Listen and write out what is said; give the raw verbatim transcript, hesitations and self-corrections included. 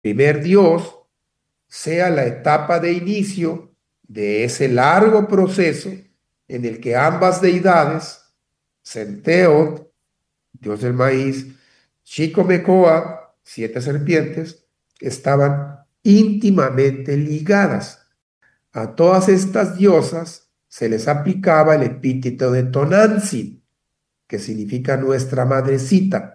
primer dios sea la etapa de inicio de ese largo proceso en el que ambas deidades, Centeot, dios del maíz, Chicomecoa, siete serpientes, estaban íntimamente ligadas. A todas estas diosas se les aplicaba el epíteto de Tonantzin, que significa nuestra madrecita,